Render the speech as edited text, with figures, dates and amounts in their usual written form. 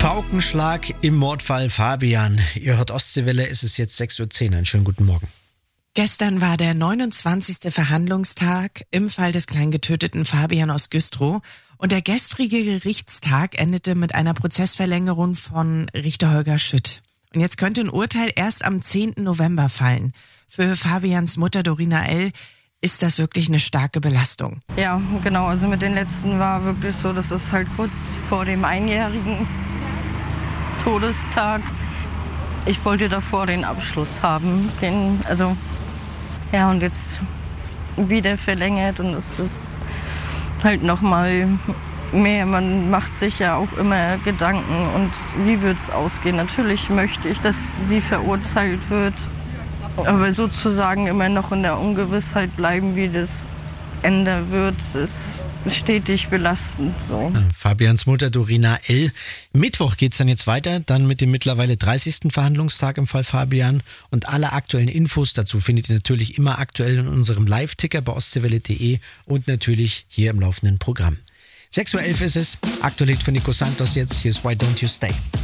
Paukenschlag im Mordfall Fabian. Ihr hört Ostseewelle, es ist jetzt 6:10 Uhr. Einen schönen guten Morgen. Gestern war der 29. Verhandlungstag im Fall des kleinen getöteten Fabian aus Güstrow. Und der gestrige Gerichtstag endete mit einer Prozessverlängerung von Richter Holger Schütt. Und jetzt könnte ein Urteil erst am 10. November fallen. Für Fabians Mutter Dorina L. ist das wirklich eine starke Belastung. Ja, genau. Also mit den letzten war wirklich so, dass es halt kurz vor dem einjährigen Todestag. Ich wollte davor den Abschluss haben. Und jetzt wieder verlängert und es ist halt nochmal mehr. Man macht sich ja auch immer Gedanken und wie wird es ausgehen. Natürlich möchte ich, dass sie verurteilt wird, aber sozusagen immer noch in der Ungewissheit bleiben, wie das Ende wird, ist stetig belastend. So. Fabians Mutter Dorina L. Mittwoch geht's dann jetzt weiter, dann mit dem mittlerweile 30. Verhandlungstag im Fall Fabian. Und alle aktuellen Infos dazu findet ihr natürlich immer aktuell in unserem Live-Ticker bei ostseewelle.de und natürlich hier im laufenden Programm. 6:11 Uhr ist es, aktuell von Nico Santos jetzt, hier ist Why Don't You Stay.